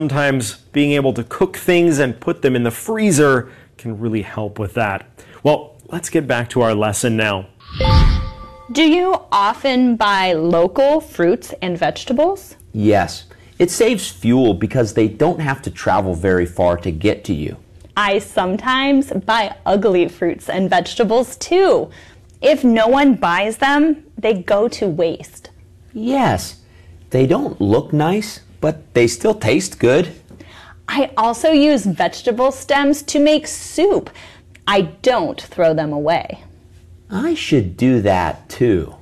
Sometimes being able to cook things and put them in the freezer can really help with that. Well, let's get back to our lesson now. Do you often buy local fruits and vegetables? Yes. It saves fuel because they don't have to travel very far to get to you. I sometimes buy ugly fruits and vegetables too. If no one buys them, they go to waste. Yes. They don't look nice, but they still taste good. I also use vegetable stems to make soup. I don't throw them away. I should do that too.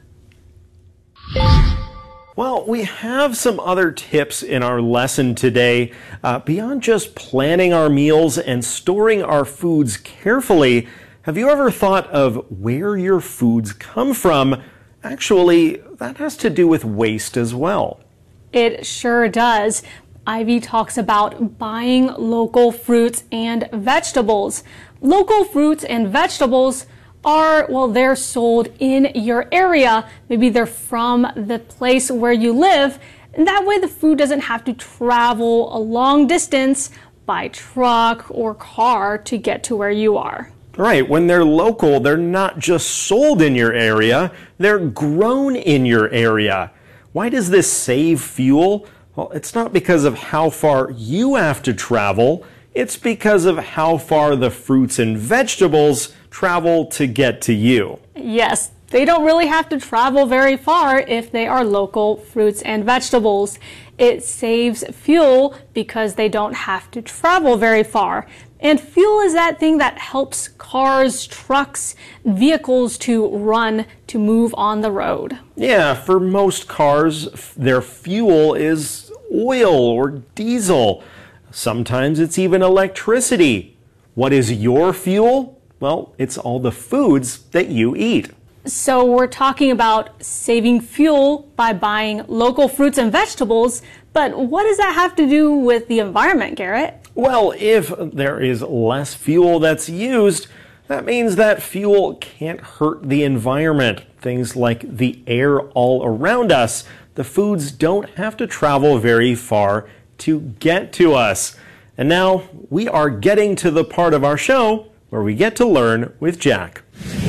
Well, we have some other tips in our lesson today. Beyond just planning our meals and storing our foods carefully, have you ever thought of where your foods come from? Actually, that has to do with waste as well. It sure does. Ivy talks about buying local fruits and vegetables. Local fruits and vegetables are, well, they're sold in your area. Maybe they're from the place where you live. And that way the food doesn't have to travel a long distance by truck or car to get to where you are. Right, when they're local, they're not just sold in your area, they're grown in your area. Why does this save fuel? Well, it's not because of how far you have to travel, it's because of how far the fruits and vegetables travel to get to you. Yes, they don't really have to travel very far if they are local fruits and vegetables. It saves fuel because they don't have to travel very far. And fuel is that thing that helps cars, trucks, vehicles to run, to move on the road. Yeah, for most cars, their fuel is oil or diesel. Sometimes it's even electricity. What is your fuel? Well, it's all the foods that you eat. So we're talking about saving fuel by buying local fruits and vegetables, but what does that have to do with the environment, Garrett? Well, if there is less fuel that's used, that means that fuel can't hurt the environment. Things like the air all around us. The foods don't have to travel very far to get to us. And now we are getting to the part of our show where we get to learn with Jack.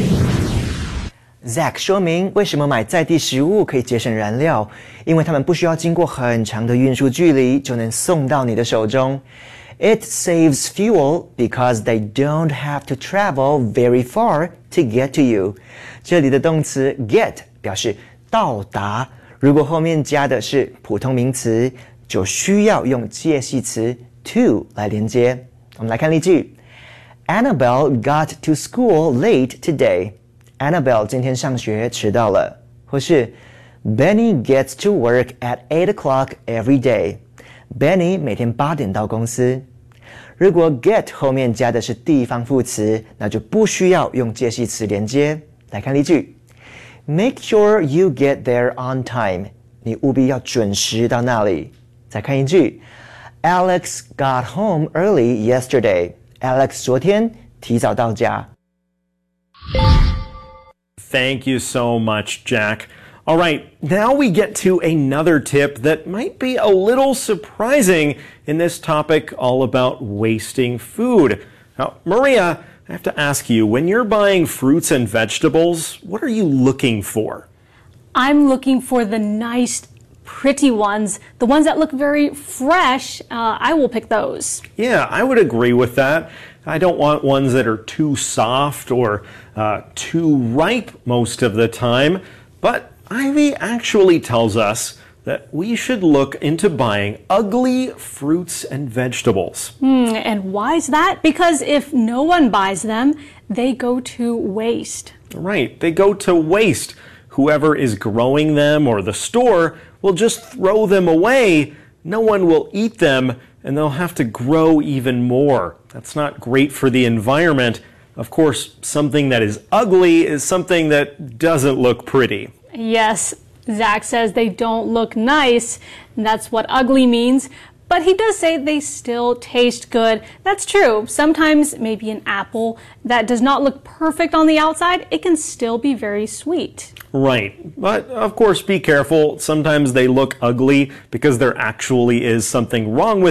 Zach 说明为什么买在地食物可以节省燃料，因为它们不需要经过很长的运输距离就能送到你的手中。It saves fuel because they don't have to travel very far to get to you. 这里的动词 get 表示到达，如果后面加的是普通名词，就需要用介系词 to 来连接。我们来看例句 ：Annabelle got to school late today. Annabelle 今天上学迟到了。或是 Benny gets to work at 8 o'clock every day. Benny 每天8点到公司。如果 get 后面加的是地方副词，那就不需要用介系词连接。来看例句 ：Make sure you get there on time. 你务必要准时到那里。再看一句 ：Alex got home early yesterday. Alex 昨天提早到家。 Thank you so much, Jack. All right, now we get to another tip that might be a little surprising in this topic all about wasting food. Now, Maria, I have to ask you, when you're buying fruits and vegetables, what are you looking for? I'm looking for the nice, pretty ones, the ones that look very fresh. I will pick those. Yeah, I would agree with that. I don't want ones that are too soft or too ripe most of the time, but Ivy actually tells us that we should look into buying ugly fruits and vegetables. And why is that? Because if no one buys them, they go to waste. Right, they go to waste. Whoever is growing them or the store will just throw them away. No one will eat them, and they'll have to grow even more. That's not great for the environment. Of course, something that is ugly is something that doesn't look pretty. Yes, Zach says they don't look nice, and that's what ugly means. But he does say they still taste good. That's true. Sometimes maybe an apple that does not look perfect on the outside, it can still be very sweet. Right. But of course, be careful. Sometimes they look ugly because there actually is something wrong with